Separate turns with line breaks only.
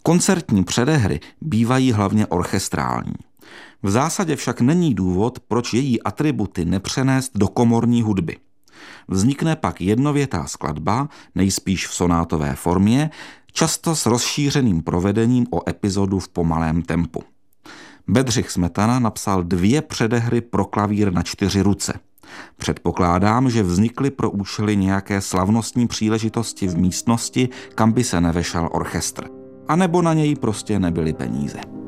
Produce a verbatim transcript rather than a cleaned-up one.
Koncertní předehry bývají hlavně orchestrální. V zásadě však není důvod, proč její atributy nepřenést do komorní hudby. Vznikne pak jednovětá skladba, nejspíš v sonátové formě, často s rozšířeným provedením o epizodu v pomalém tempu. Bedřich Smetana napsal dvě předehry pro klavír na čtyři ruce. Předpokládám, že vznikly pro účely nějaké slavnostní příležitosti v místnosti, kam by se nevešel orchestr. A nebo na něj prostě nebyly peníze.